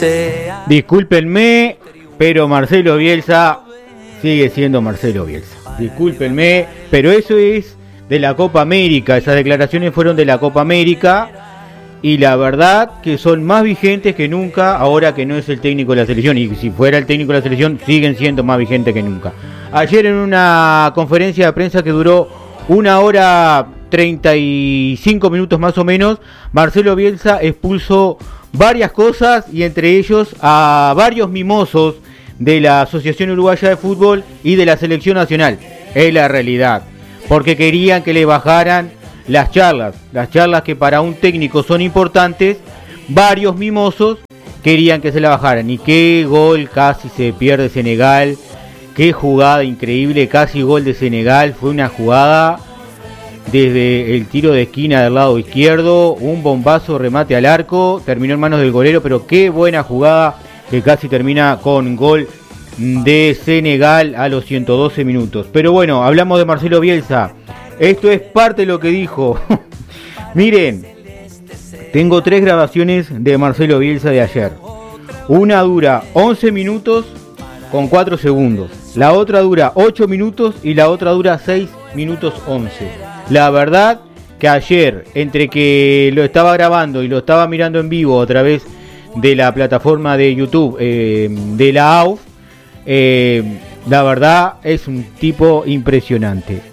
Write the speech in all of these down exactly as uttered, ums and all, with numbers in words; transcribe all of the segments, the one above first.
Discúlpenme, pero Marcelo Bielsa sigue siendo Marcelo Bielsa. Discúlpenme, pero eso es de la Copa América. Esas declaraciones fueron de la Copa América y la verdad que son más vigentes que nunca ahora que no es el técnico de la selección. Y si fuera el técnico de la selección, siguen siendo más vigentes que nunca. Ayer en una conferencia de prensa que duró una hora treinta y cinco minutos más o menos, Marcelo Bielsa expuso varias cosas y entre ellos a varios mimosos de la Asociación Uruguaya de Fútbol y de la Selección Nacional. Es la realidad, porque querían que le bajaran las charlas, las charlas que para un técnico son importantes. Varios mimosos querían que se la bajaran. Y qué gol casi se pierde Senegal, qué jugada increíble, casi gol de Senegal. Fue una jugada desde el tiro de esquina del lado izquierdo, un bombazo, remate al arco, terminó en manos del golero, pero qué buena jugada que casi termina con gol de Senegal a los ciento doce minutos. Pero bueno, hablamos de Marcelo Bielsa. Esto es parte de lo que dijo. Miren, tengo tres grabaciones de Marcelo Bielsa de ayer. Una dura once minutos con cuatro segundos. La otra dura ocho minutos y la otra dura seis minutos once. La verdad que ayer, entre que lo estaba grabando y lo estaba mirando en vivo a través de la plataforma de YouTube eh, de la A U F, eh, la verdad es un tipo impresionante.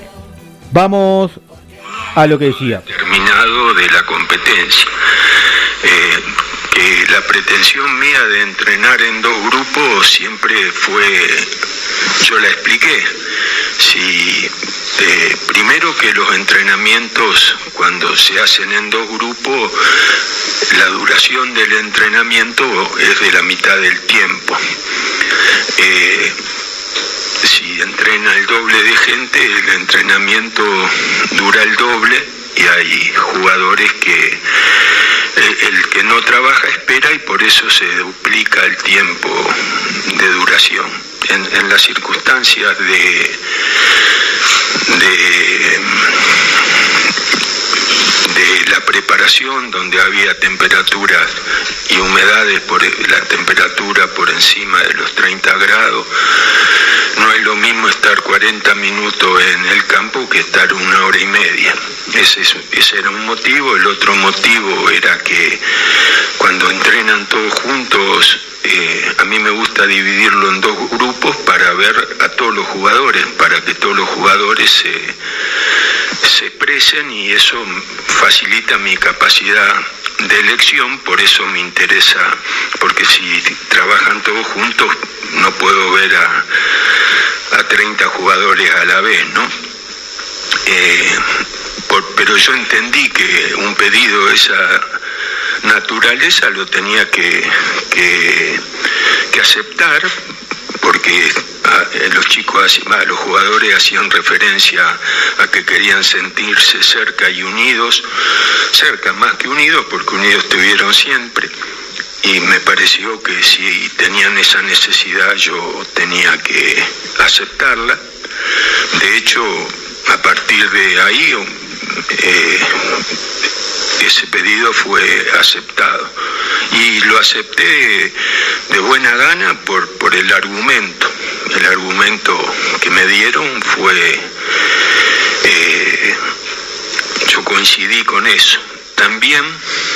Vamos a lo que decía. Terminado de la competencia. Eh, que la pretensión mía de entrenar en dos grupos siempre fue, yo la expliqué. Si eh, primero que los entrenamientos cuando se hacen en dos grupos, la duración del entrenamiento es de la mitad del tiempo. Eh, si entrena el doble de gente, el entrenamiento dura el doble y hay jugadores que el, el que no trabaja espera y por eso se duplica el tiempo de duración. En, en las circunstancias de, de, de la preparación, donde había temperaturas y humedades, por la temperatura por encima de los treinta grados, no es lo mismo estar cuarenta minutos en el campo que estar una hora y media. Ese, ese era un motivo. El otro motivo era que cuando entrenan todos juntos, eh, a mí me gusta dividirlo en dos grupos para ver a todos los jugadores, para que todos los jugadores se, se expresen y eso facilita mi capacidad de elección. Por eso me interesa, porque si trabajan todos juntos no puedo ver a, a treinta jugadores a la vez, ¿no? Eh, por, pero yo entendí que un pedido de esa naturaleza lo tenía que, que, que aceptar, porque a, los chicos, a, los jugadores hacían referencia a que querían sentirse cerca y unidos, cerca más que unidos, porque unidos estuvieron siempre. Y me pareció que si tenían esa necesidad yo tenía que aceptarla. De hecho, a partir de ahí eh, ese pedido fue aceptado. Y lo acepté de, de buena gana por, por el argumento. El argumento que me dieron fue... Eh, yo coincidí con eso. También...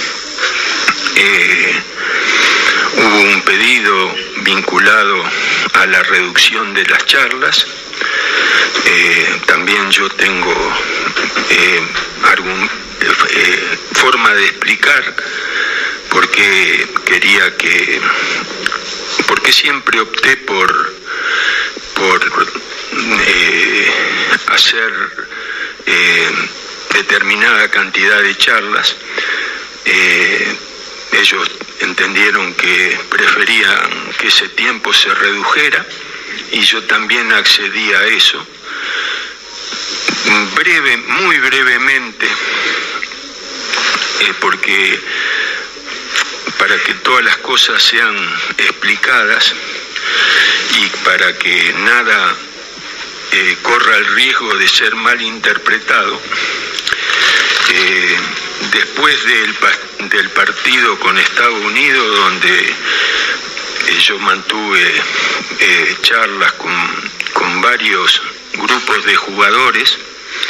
Eh, hubo un pedido vinculado a la reducción de las charlas. Eh, también yo tengo eh, algún, eh, forma de explicar por qué quería que, por qué siempre opté por, por eh, hacer eh, determinada cantidad de charlas. Eh, ellos entendieron que preferían que ese tiempo se redujera y yo también accedí a eso. Breve, muy brevemente, eh, porque para que todas las cosas sean explicadas y para que nada eh, corra el riesgo de ser mal interpretado, eh, después del pastel del partido con Estados Unidos, donde eh, yo mantuve eh, charlas con, con varios grupos de jugadores,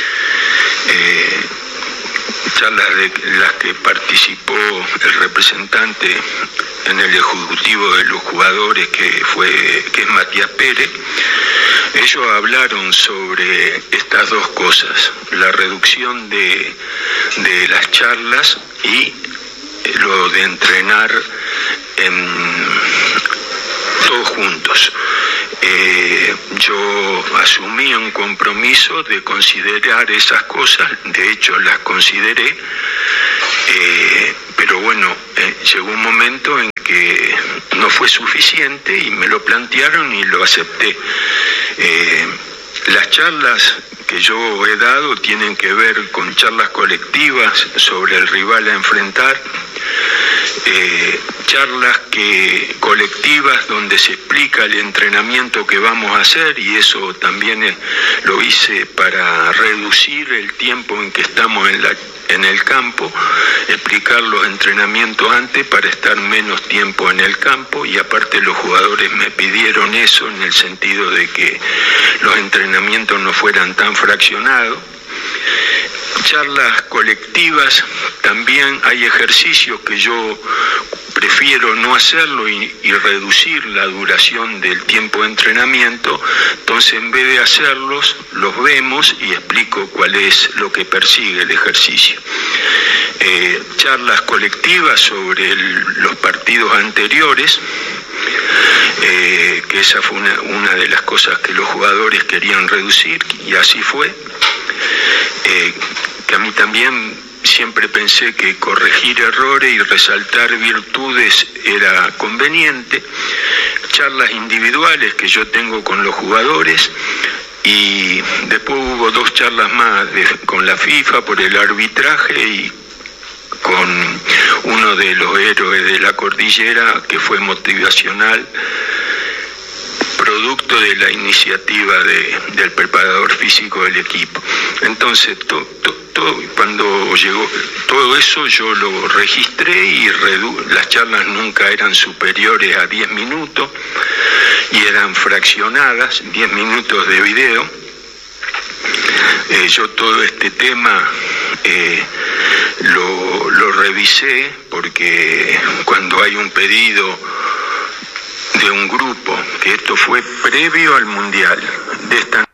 eh, charlas de las que participó el representante en el ejecutivo de los jugadores, que fue que es Matías Pérez. Ellos hablaron sobre estas dos cosas: la reducción de, de las charlas y lo de entrenar en, todos juntos. Eh, yo asumí un compromiso de considerar esas cosas, de hecho las consideré, eh, pero bueno, eh, llegó un momento en que no fue suficiente y me lo plantearon y lo acepté. Eh, las charlas que yo he dado tienen que ver con charlas colectivas sobre el rival a enfrentar, eh, charlas que colectivas donde se explica el entrenamiento que vamos a hacer, y eso también eh, lo hice para reducir el tiempo en que estamos en la en el campo, explicar los entrenamientos antes para estar menos tiempo en el campo, y aparte los jugadores me pidieron eso en el sentido de que los entrenamientos no fueran tan fraccionados. Charlas colectivas, también hay ejercicios que yo prefiero no hacerlo y, y reducir la duración del tiempo de entrenamiento, entonces en vez de hacerlos, los vemos y explico cuál es lo que persigue el ejercicio. Eh, charlas colectivas sobre el, los partidos anteriores, eh, que esa fue una, una de las cosas que los jugadores querían reducir, y así fue. Eh, que a mí también siempre pensé que corregir errores y resaltar virtudes era conveniente. Charlas individuales que yo tengo con los jugadores, y después hubo dos charlas más de, con la FIFA por el arbitraje y con uno de los héroes de la cordillera, que fue motivacional, producto de la iniciativa de, del preparador físico del equipo. Entonces, to, to, to, cuando llegó todo eso, yo lo registré y redu las charlas nunca eran superiores a diez minutos y eran fraccionadas, diez minutos de video. Eh, yo todo este tema eh, lo, lo revisé, porque cuando hay un pedido de un grupo, que esto fue previo al Mundial, de esta